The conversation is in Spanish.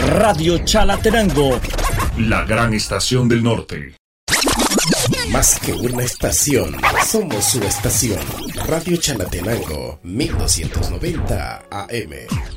Radio Chalatenango, la gran estación del norte. Más que una estación, somos su estación. Radio Chalatenango, 1290 AM.